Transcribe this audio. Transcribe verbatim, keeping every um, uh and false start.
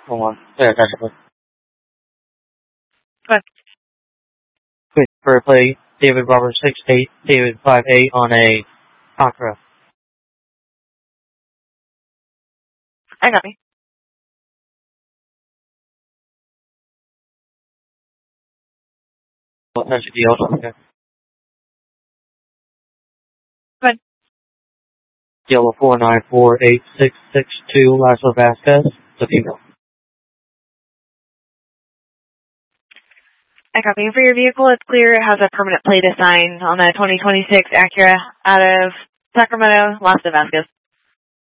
Hold on. Yeah, technically. What? Wait, for a play, David Robert six eight, David five eight on a Contra. I got me. Well, that should be also okay. Good. Yellow four nine four eight six six two, Laszlo Vasquez, the female. I got me. For your vehicle, it's clear. It has a permanent plate assign on a twenty twenty-six Acura out of Sacramento, Laszlo Vasquez.